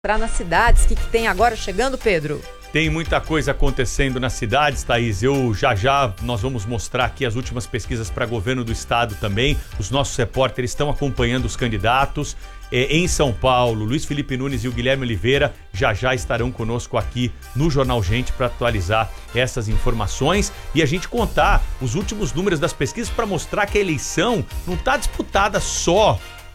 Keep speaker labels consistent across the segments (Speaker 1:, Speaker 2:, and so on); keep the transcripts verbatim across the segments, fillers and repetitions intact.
Speaker 1: Para nas cidades, o que, que tem agora chegando, Pedro?
Speaker 2: Tem muita coisa acontecendo nas cidades, Thaís. Eu já já, nós vamos mostrar aqui as últimas pesquisas para governo do estado também. Os nossos repórteres estão acompanhando os candidatos. É, em São Paulo, Luiz Felipe Nunes e o Guilherme Oliveira já já estarão conosco aqui no Jornal Gente para atualizar essas informações e a gente contar os últimos números das pesquisas para mostrar que a eleição não está disputada só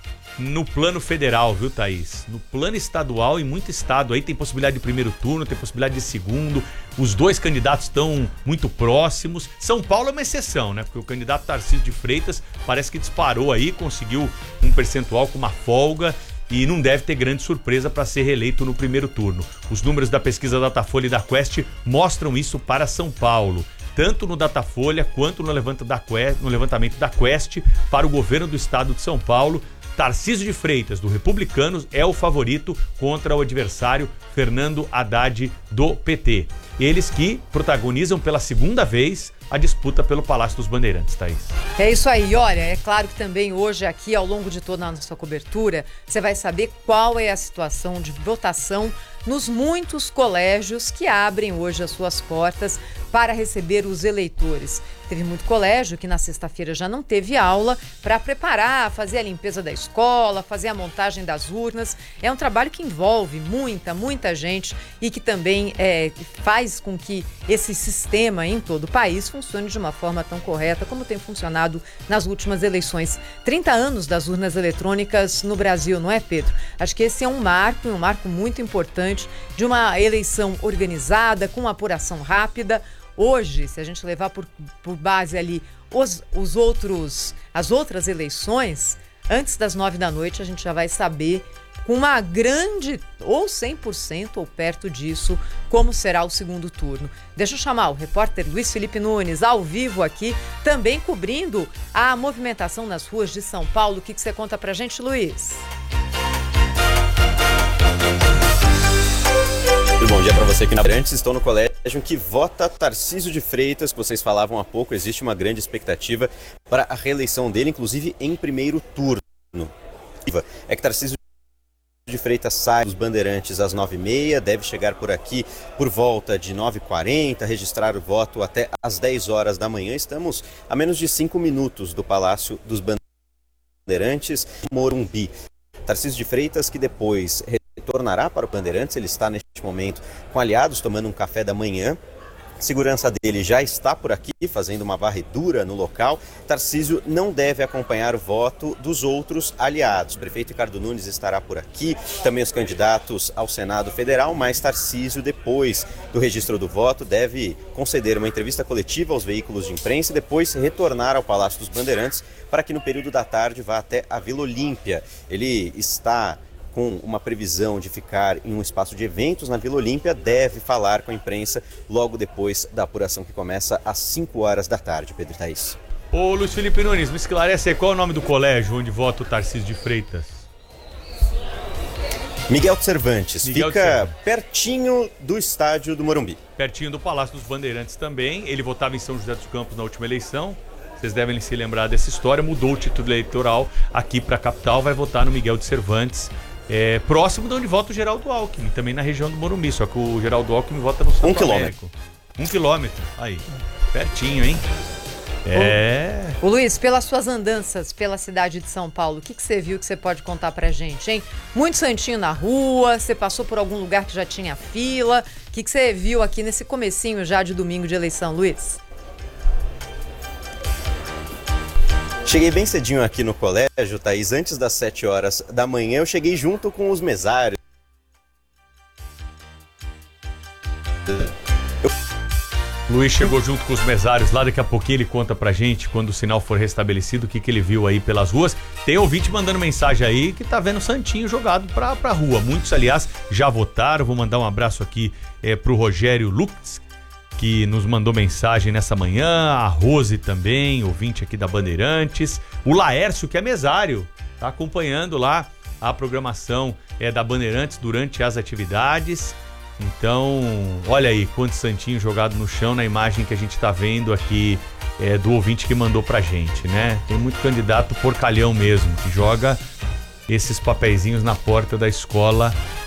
Speaker 2: no plano federal, viu, Thaís? No plano estadual, em muito estado aí tem possibilidade de primeiro turno, tem possibilidade de segundo. Os dois candidatos estão muito próximos. São Paulo é uma exceção, né? Porque o candidato Tarcísio de Freitas parece que disparou aí, conseguiu um percentual com uma folga e não deve ter grande surpresa para ser reeleito no primeiro turno. Os números da pesquisa Datafolha e da Quest mostram isso para São Paulo. Tanto no Datafolha quanto no levantamento da Quest para o governo do estado de São Paulo. Tarcísio de Freitas, do Republicanos, é o favorito contra o adversário Fernando Haddad, do P T. Eles que protagonizam pela segunda vez a disputa pelo Palácio dos Bandeirantes, Thaís.
Speaker 1: É isso aí, olha, é claro que também hoje aqui, ao longo de toda a nossa cobertura, você vai saber qual é a situação de votação nos muitos colégios que abrem hoje as suas portas para receber os eleitores. Teve muito colégio que na sexta-feira já não teve aula para preparar, fazer a limpeza da escola, fazer a montagem das urnas. É um trabalho que envolve muita, muita gente e que também é, faz com que esse sistema em todo o país funcione de uma forma tão correta como tem funcionado nas últimas eleições. trinta anos das urnas eletrônicas no Brasil, não é, Pedro? Acho que esse é um marco, um marco muito importante de uma eleição organizada, com uma apuração rápida. Hoje, se a gente levar por, por base ali os, os outros, as outras eleições, antes das nove da noite a gente já vai saber com uma grande, ou cem por cento ou perto disso, como será o segundo turno. Deixa eu chamar o repórter Luiz Felipe Nunes, ao vivo aqui, também cobrindo a movimentação nas ruas de São Paulo. O que, que você conta pra gente, Luiz?
Speaker 3: Bom dia para você aqui na Bandeirantes. Estou no colégio que vota Tarcísio de Freitas, que vocês falavam há pouco. Existe uma grande expectativa para a reeleição dele, inclusive em primeiro turno. É que Tarcísio de Freitas sai dos Bandeirantes às nove e meia, deve chegar por aqui por volta de nove e quarenta, registrar o voto até às dez horas da manhã. Estamos a menos de cinco minutos do Palácio dos Bandeirantes, Morumbi. Tarcísio de Freitas, que depois retornará para o Bandeirantes, ele está neste momento com aliados tomando um café da manhã. A segurança dele já está por aqui, fazendo uma varredura no local. Tarcísio não deve acompanhar o voto dos outros aliados. O prefeito Ricardo Nunes estará por aqui, também os candidatos ao Senado Federal, mas Tarcísio, depois do registro do voto, deve conceder uma entrevista coletiva aos veículos de imprensa e depois retornar ao Palácio dos Bandeirantes para que no período da tarde vá até a Vila Olímpia. Ele está com uma previsão de ficar em um espaço de eventos na Vila Olímpia, deve falar com a imprensa logo depois da apuração que começa às cinco horas da tarde, Pedro e Thaís.
Speaker 2: Ô Luiz Felipe Nunes, me esclarece aí, qual é o nome do colégio onde vota o Tarcísio de Freitas?
Speaker 3: Miguel de Cervantes,
Speaker 2: Miguel
Speaker 3: fica
Speaker 2: de Cervantes.
Speaker 3: Pertinho do estádio do Morumbi.
Speaker 2: Pertinho do Palácio dos Bandeirantes também, ele votava em São José dos Campos na última eleição. Vocês devem se lembrar dessa história, mudou o título eleitoral aqui para a capital, vai votar no Miguel de Cervantes. É, próximo de onde vota o Geraldo Alckmin, também na região do Morumbi, só que o Geraldo Alckmin vota no Santo
Speaker 3: Um
Speaker 2: Américo.
Speaker 3: quilômetro.
Speaker 2: Um quilômetro, aí, pertinho, hein? É...
Speaker 1: Ô, Luiz, pelas suas andanças pela cidade de São Paulo, o que, que você viu que você pode contar pra gente, hein? Muito santinho na rua, você passou por algum lugar que já tinha fila, o que, que você viu aqui nesse comecinho já de domingo de eleição, Luiz?
Speaker 3: Cheguei bem cedinho aqui no colégio, Thaís, antes das sete horas da manhã. Eu cheguei junto com os mesários.
Speaker 2: Luiz chegou junto com os mesários lá, daqui a pouquinho ele conta pra gente, quando o sinal for restabelecido, o que, que ele viu aí pelas ruas. Tem ouvinte mandando mensagem aí que tá vendo Santinho jogado pra, pra rua. Muitos, aliás, já votaram. Vou mandar um abraço aqui é, pro Rogério Lux, que nos mandou mensagem nessa manhã, a Rose também, ouvinte aqui da Bandeirantes, o Laércio, que é mesário, tá acompanhando lá a programação é, da Bandeirantes durante as atividades. Então, olha aí, quanto santinho jogado no chão na imagem que a gente tá vendo aqui é, do ouvinte que mandou pra gente, né? Tem muito candidato porcalhão mesmo, que joga esses papeizinhos na porta da escola